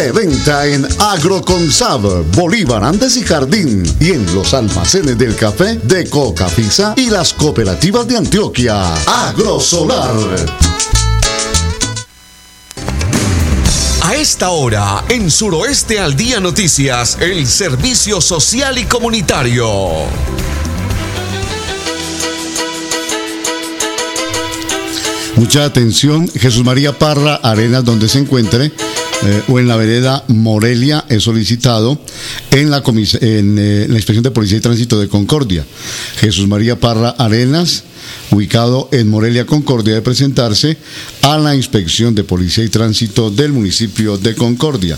De venta en Agroconsab, Bolívar, Andes y Jardín, y en los almacenes del café de Cocafisa y las cooperativas de Antioquia. Agrosolar. A esta hora, en Suroeste al Día Noticias, el servicio social y comunitario. Mucha atención, Jesús María Parra Arenas, donde se encuentre, o en la vereda Morelia, es solicitado en la Inspección de Policía y Tránsito de Concordia. Jesús María Parra Arenas, ubicado en Morelia, Concordia, de presentarse a la Inspección de Policía y Tránsito del municipio de Concordia.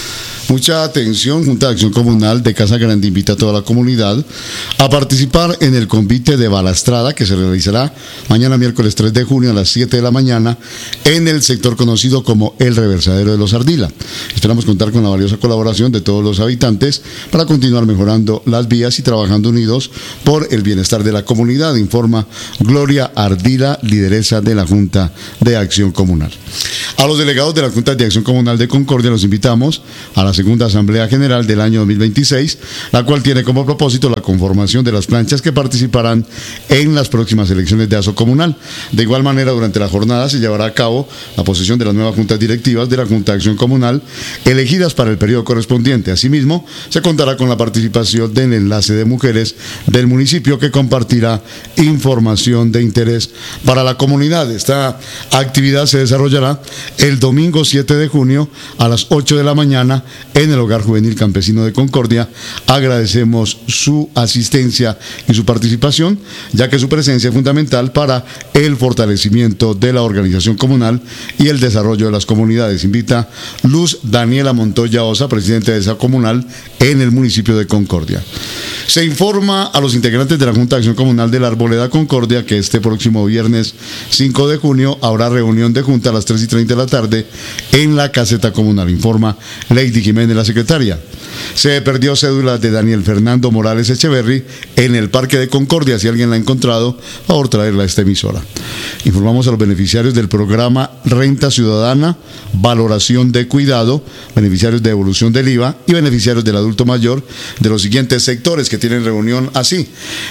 Mucha atención, Junta de Acción Comunal de Casa Grande invita a toda la comunidad a participar en el convite de balastrada que se realizará mañana miércoles 3 de junio a las 7 de la mañana en el sector conocido como el Reversadero de los Ardila. Esperamos contar con la valiosa colaboración de todos los habitantes para continuar mejorando las vías y trabajando unidos por el bienestar de la comunidad, informa Gloria Ardila, lideresa de la Junta de Acción Comunal. A los delegados de la Junta de Acción Comunal de Concordia los invitamos a la segunda Asamblea General del año 2026, la cual tiene como propósito la conformación de las planchas que participarán en las próximas elecciones de ASO Comunal. De igual manera, durante la jornada se llevará a cabo la posesión de las nuevas juntas directivas de la Junta de Acción Comunal, elegidas para el periodo correspondiente. Asimismo, se contará con la participación del enlace de mujeres del municipio que compartirá información de interés para la comunidad. Esta actividad se desarrollará el domingo 7 de junio a las 8 de la mañana en el Hogar Juvenil Campesino de Concordia. Agradecemos su asistencia y su participación, ya que su presencia es fundamental para el fortalecimiento de la organización comunal y el desarrollo de las comunidades. Invita Luz Daniela Montoya Osa, presidente de esa comunal en el municipio de Concordia. Se informa a los integrantes de la Junta de Acción Comunal de la Arboleda Concordia que este próximo viernes 5 de junio habrá reunión de junta a las 3:30 de la tarde en la caseta comunal, informa Lady Jiménez, la secretaria. Se perdió cédula de Daniel Fernando Morales Echeverry en el Parque de Concordia. Si alguien la ha encontrado, por favor traerla a esta emisora. Informamos a los beneficiarios del programa Renta Ciudadana, Valoración de Cuidado, beneficiarios de devolución del IVA y beneficiarios del adulto mayor de los siguientes sectores que tienen reunión así.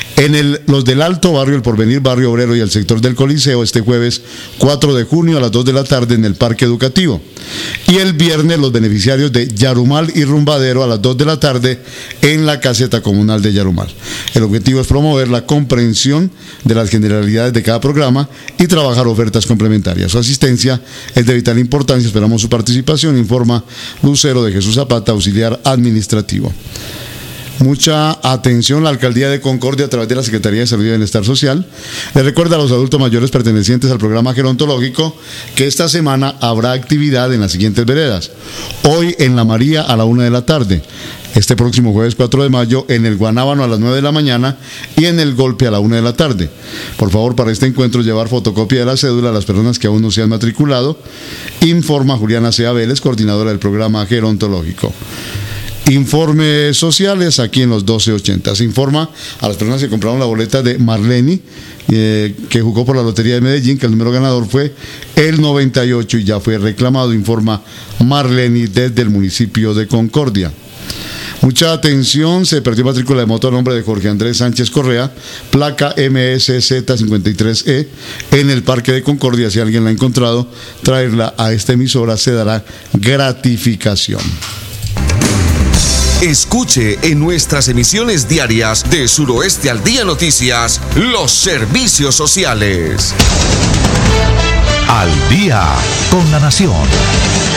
Los del Alto Barrio, el Porvenir, Barrio Obrero y el sector del Coliseo, este jueves 4 de junio a las 2 de la tarde en el Parque Educativo. Y el viernes los beneficiarios de Yarumal y Rumbadero a las 2 de la tarde en la caseta comunal de Yarumal. El objetivo es promover la comprensión de las generalidades de cada programa y trabajar ofertas complementarias. Su asistencia es de vital importancia, esperamos su participación, informa Lucero de Jesús Zapata, auxiliar administrativo. Mucha atención, la Alcaldía de Concordia a través de la Secretaría de Salud y Bienestar Social le recuerda a los adultos mayores pertenecientes al programa gerontológico que esta semana habrá actividad en las siguientes veredas. Hoy en La María a la 1 de la tarde, este próximo jueves 4 de mayo en el Guanábano a las 9 de la mañana y en el Golpe a la 1 de la tarde. Por favor, para este encuentro llevar fotocopia de la cédula a las personas que aún no se han matriculado, informa Juliana C. Vélez, coordinadora del programa gerontológico. Informes sociales aquí en los 1280. Se informa a las personas que compraron la boleta de Marleni, que jugó por la Lotería de Medellín, que el número ganador fue el 98 y ya fue reclamado, informa Marleni desde el municipio de Concordia. Mucha atención, se perdió matrícula de moto a nombre de Jorge Andrés Sánchez Correa, placa MSZ53E, en el Parque de Concordia. Si alguien la ha encontrado, traerla a esta emisora, se dará gratificación. Escuche en nuestras emisiones diarias de Suroeste al Día Noticias los servicios sociales. Al día con la nación.